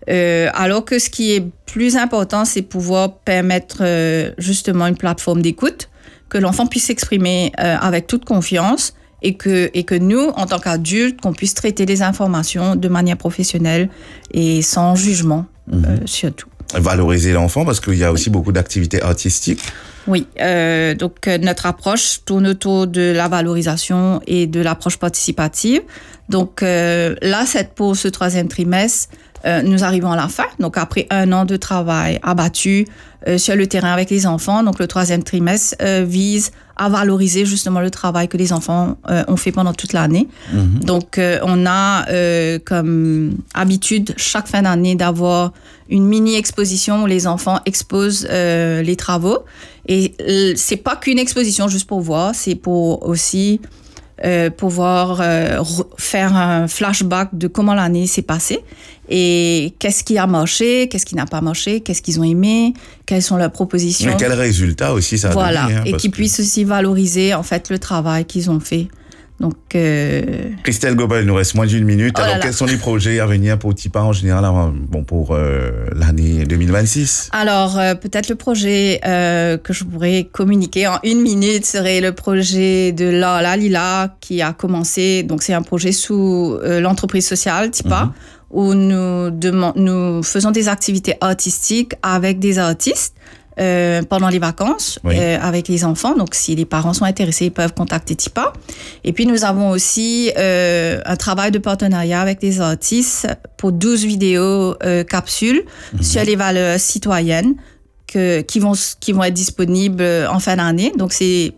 Alors que ce qui est plus important, c'est pouvoir permettre justement une plateforme d'écoute, que l'enfant puisse s'exprimer avec toute confiance et que nous, en tant qu'adultes, qu'on puisse traiter les informations de manière professionnelle et sans jugement, surtout. Valoriser l'enfant, parce qu'il y a aussi beaucoup d'activités artistiques. Oui, donc notre approche tourne autour de la valorisation et de l'approche participative. Donc là, pour ce 3e trimestre, nous arrivons à la fin. Donc après 1 an de travail abattu sur le terrain avec les enfants, donc le 3e trimestre vise à valoriser justement le travail que les enfants ont fait pendant toute l'année. Donc on a comme habitude chaque fin d'année d'avoir une mini-exposition où les enfants exposent les travaux. Et c'est pas qu'une exposition juste pour voir, c'est pour aussi pouvoir faire un flashback de comment l'année s'est passée et qu'est-ce qui a marché, qu'est-ce qui n'a pas marché, qu'est-ce qu'ils ont aimé, quelles sont leurs propositions. Mais quels résultats aussi ça a donné. Voilà, et qu'ils puissent aussi valoriser en fait le travail qu'ils ont fait. Donc, Christelle Gobel, il nous reste moins d'1 minute. Alors, quels sont les projets à venir pour TIPA en général, pour l'année 2026? Alors, peut-être le projet que je pourrais communiquer en 1 minute serait le projet de La Lila qui a commencé. Donc, c'est un projet sous l'entreprise sociale TIPA où nous faisons des activités artistiques avec des artistes. Pendant les vacances avec les enfants. Donc, si les parents sont intéressés, ils peuvent contacter TIPA. Et puis, nous avons aussi un travail de partenariat avec des artistes pour 12 vidéos capsules sur les valeurs citoyennes qui vont être disponibles en fin d'année. Donc,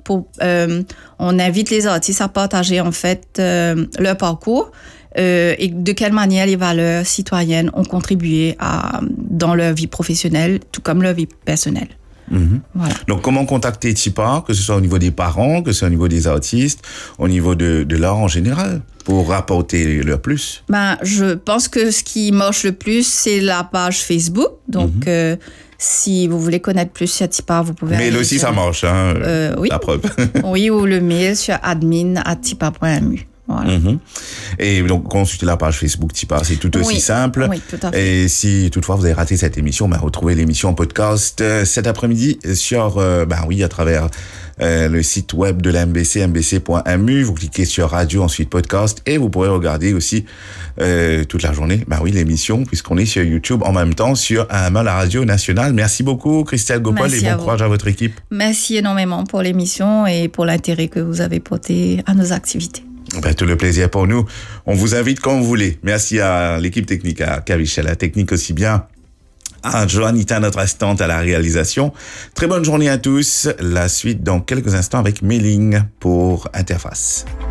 on invite les artistes à partager en fait leur parcours et de quelle manière les valeurs citoyennes ont contribué dans leur vie professionnelle, tout comme leur vie personnelle. Voilà. Donc, comment contacter TIPA, que ce soit au niveau des parents, que ce soit au niveau des artistes, au niveau de l'art en général, pour apporter leur plus? Je pense que ce qui marche le plus, c'est la page Facebook. Donc, si vous voulez connaître plus sur TIPA, vous pouvez... Mail aussi, ça marche, oui. La preuve. Oui, ou le mail sur admin@tipa.mu. Voilà. Et donc, consultez la page Facebook TIPA, c'est tout aussi simple. Oui, tout à fait. Et si toutefois vous avez raté cette émission, retrouvez l'émission en podcast cet après-midi sur, à travers le site web de la MBC, mbc.mu. Vous cliquez sur radio, ensuite podcast, et vous pourrez regarder aussi toute la journée, l'émission, puisqu'on est sur YouTube en même temps sur la radio nationale. Merci beaucoup, Christelle Gopol, et bon courage à votre équipe. Merci énormément pour l'émission et pour l'intérêt que vous avez porté à nos activités. Tout le plaisir pour nous. On vous invite quand vous voulez. Merci à l'équipe technique, à Kavish, à la technique aussi bien, à Joanita, notre assistante à la réalisation. Très bonne journée à tous. La suite dans quelques instants avec Méling pour Interface.